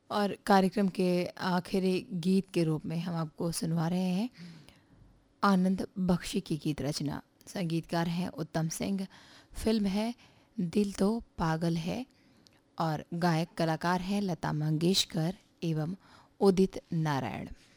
और कार्यक्रम के आखिरी गीत के रूप में हम आपको सुनवा रहे हैं आनंद बख्शी की गीत रचना। संगीतकार हैं उत्तम सिंह। फिल्म है दिल तो पागल है और गायक कलाकार हैं लता मंगेशकर एवं उदित नारायण।